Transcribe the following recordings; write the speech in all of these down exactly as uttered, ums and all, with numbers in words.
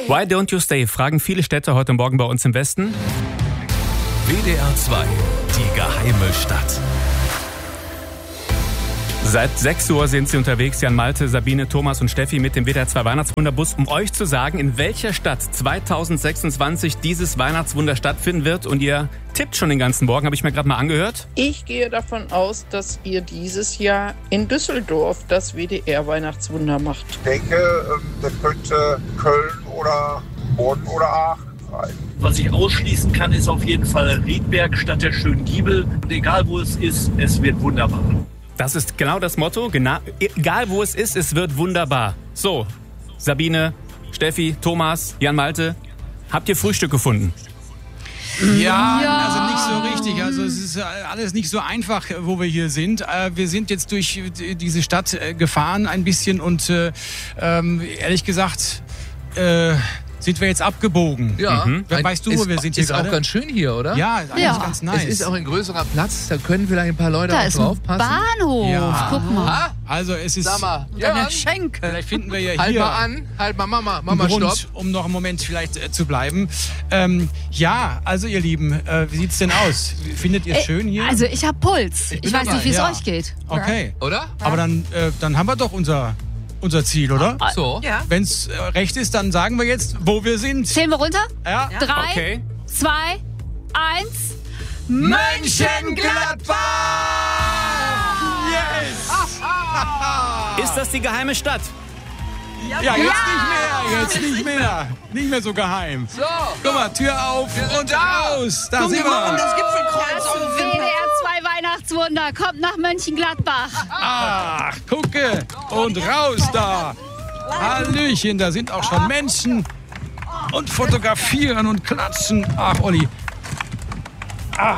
Why don't you stay? Fragen viele Städte heute Morgen bei uns im Westen. W D R zwei, die geheime Stadt. Seit sechs Uhr sind sie unterwegs, Jan Malte, Sabine, Thomas und Steffi mit dem W D R zwei Weihnachtswunderbus, um euch zu sagen, in welcher Stadt zwanzig sechsundzwanzig dieses Weihnachtswunder stattfinden wird. Und ihr tippt schon den ganzen Morgen, habe ich mir gerade mal angehört. Ich gehe davon aus, dass ihr dieses Jahr in Düsseldorf das W D R Weihnachtswunder macht. Ich denke, das könnte Köln oder Bonn oder Aachen sein. Was ich ausschließen kann, ist auf jeden Fall Riedberg statt der schönen Giebel. Und egal wo es ist, es wird wunderbar. Das ist genau das Motto. Genau, egal wo es ist, es wird wunderbar. So, Sabine, Steffi, Thomas, Jan Malte, habt ihr Frühstück gefunden? Ja, ja, also nicht so richtig. Also es ist alles nicht so einfach, wo wir hier sind. Wir sind jetzt durch diese Stadt gefahren ein bisschen und äh, ehrlich gesagt äh, sind wir jetzt abgebogen. Ja. Mhm. Weißt du, wo wir sind hier ist gerade? Ist auch ganz schön hier, oder? Ja, eigentlich ja. ganz nice. Es ist auch ein größerer Platz, da können vielleicht ein paar Leute da auch ist draufpassen. ein Bahnhof, Ja. guck mal. Ah, Also es ist... sag mal, Deine ja, Schenkel. Vielleicht finden wir ja halt hier... mal an, halt mal Mama, Mama, einen Grund, stopp. um noch einen Moment vielleicht äh, zu bleiben. Ähm, ja, also ihr Lieben, äh, wie sieht's denn aus? Findet ihr es schön hier? Also ich hab Puls. Ich, bin weiß dabei, nicht, wie es ja. euch geht. Okay, Oder? aber dann, äh, dann haben wir doch unser, unser Ziel, oder? So. Ja. Wenn es äh, recht ist, dann sagen wir jetzt, wo wir sind. Zählen wir runter? Ja. Drei, Okay. zwei, eins. Mönchengladbach! Yes! Ist das die geheime Stadt? Ja, jetzt nicht mehr, jetzt nicht mehr. Nicht mehr so geheim. So. Guck mal, Tür auf Wir sind und da. raus. Da sind wir. Das W D R zwei Weihnachtswunder kommt nach Mönchengladbach. Ach, gucke. Und raus da. Hallöchen, da sind auch schon Menschen. Und fotografieren und klatschen. Ach, Olli. Ah.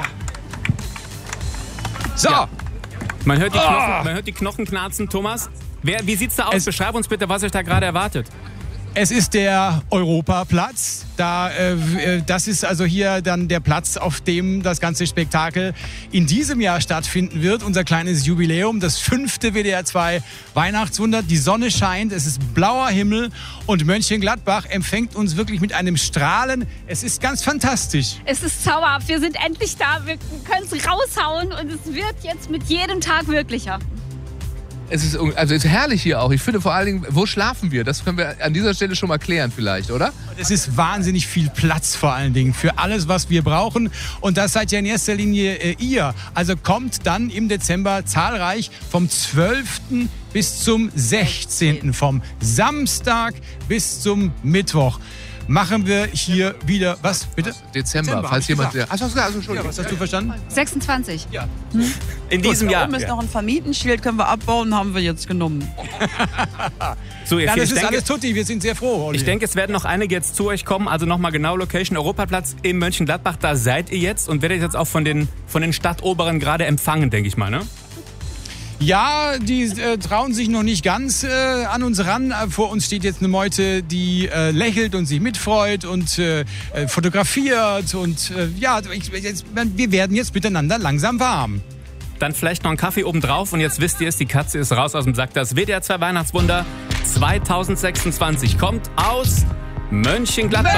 So. Ja. Man hört die Knochen, man hört die Knochen knarzen. Thomas, wer, wie sieht's da aus? Es- Beschreib uns bitte, was euch da gerade erwartet. Es ist der Europaplatz. Da, äh, das ist also hier dann der Platz, auf dem das ganze Spektakel in diesem Jahr stattfinden wird. Unser kleines Jubiläum, das fünfte W D R zwei Weihnachtswunder. Die Sonne scheint, es ist blauer Himmel und Mönchengladbach empfängt uns wirklich mit einem Strahlen. Es ist ganz fantastisch. Es ist zauberhaft. Wir sind endlich da. Wir können es raushauen und es wird jetzt mit jedem Tag wirklicher. Es ist, also es ist herrlich hier auch. Ich finde vor allen Dingen, wo schlafen wir? Das können wir an dieser Stelle schon mal klären vielleicht, oder? Es ist wahnsinnig viel Platz vor allen Dingen für alles, was wir brauchen. Und das seid ja in erster Linie äh, ihr. Also kommt dann im Dezember zahlreich vom zwölften bis zum sechzehnten Vom Samstag bis zum Mittwoch. Machen wir hier wieder, was bitte? Dezember, Dezember, hab falls ich jemand... gesagt. Achso, also, Ja, Entschuldigung. was hast du verstanden? sechsundzwanzig. Ja. In diesem Da Jahr. oben ist noch ein Vermietenschild, können wir abbauen, haben wir jetzt genommen. So, ihr Ja, vier, das ich ist denke, alles tutti, wir sind sehr froh, Olli. Ich denke, es werden noch einige jetzt zu euch kommen. Also nochmal genau Location, Europaplatz in Mönchengladbach. Da seid ihr jetzt und werdet jetzt auch von den, von den Stadtoberen gerade empfangen, denke ich mal, ne? Ja, die äh, trauen sich noch nicht ganz äh, an uns ran. Äh, Vor uns steht jetzt eine Meute, die äh, lächelt und sich mitfreut und äh, äh, fotografiert. Und äh, ja, ich, jetzt, wir werden jetzt miteinander langsam warm. Dann vielleicht noch einen Kaffee obendrauf und jetzt wisst ihr es, die Katze ist raus aus dem Sack. Das W D R zwei Weihnachtswunder zwanzig sechsundzwanzig kommt aus Mönchengladbach.